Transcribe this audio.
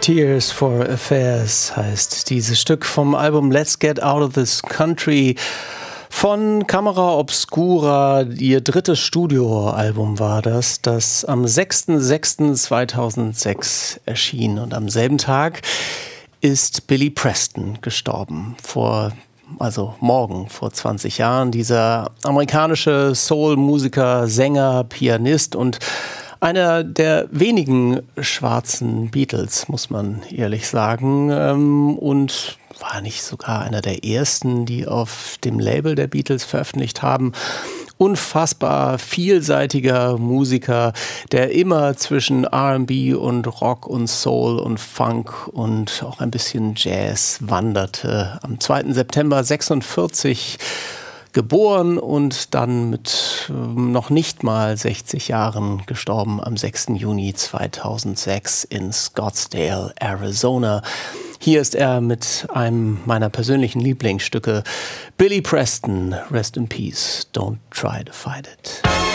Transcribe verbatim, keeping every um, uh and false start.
Tears for Affairs heißt dieses Stück vom Album Let's Get Out of This Country von Camera Obscura. Ihr drittes Studioalbum war das, das am sechster sechster zweitausendsechs erschien. Und am selben Tag ist Billy Preston gestorben. Vor, also morgen, vor zwanzig Jahren. Dieser amerikanische Soul-Musiker, Sänger, Pianist und einer der wenigen schwarzen Beatles, muss man ehrlich sagen, und war nicht sogar einer der ersten, die auf dem Label der Beatles veröffentlicht haben. Unfassbar vielseitiger Musiker, der immer zwischen R and B und Rock und Soul und Funk und auch ein bisschen Jazz wanderte. Am zweiter September sechsundvierzig geboren und dann mit äh, noch nicht mal sechzig Jahren gestorben am sechster Juni zweitausendsechs in Scottsdale, Arizona. Hier ist er mit einem meiner persönlichen Lieblingsstücke, Billy Preston, Rest in Peace, Don't Try to Fight It.